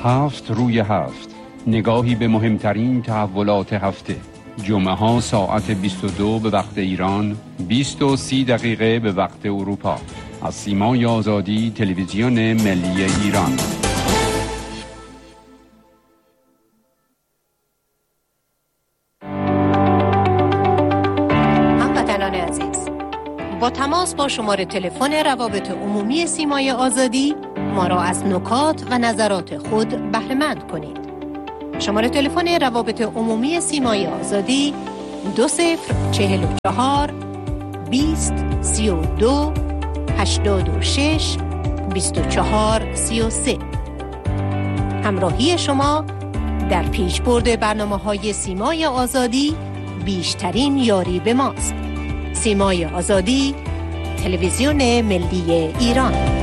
7 روی 7 نگاهی به مهمترین تحولات هفته. جمعه ها ساعت 22 به وقت ایران، 20:30 به وقت اروپا. از سیمای آزادی تلویزیون ملی ایران. هموطنان عزیز، با تماس با شماره تلفن روابط عمومی سیمای آزادی ما را از نکات و نظرات خود بهره‌مند کنید. شماره تلفن روابط عمومی سیمای آزادی 2044 20 32 86 24 33. همراهی شما در پیشبرد برنامه‌های سیمای آزادی بیشترین یاری به ماست. سیمای آزادی، تلویزیون ملی ایران.